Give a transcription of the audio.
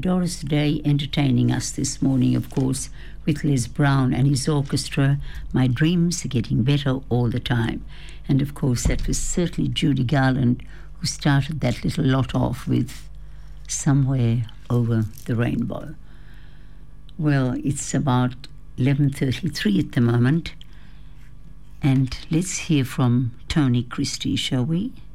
Doris Day entertaining us this morning, of course, with Les Brown and his orchestra. My dreams are getting better all the time. And of course, that was certainly Judy Garland who started that little lot off with Somewhere Over the Rainbow. Well, it's about 11:33 at the moment. And let's hear from Tony Christie, shall we?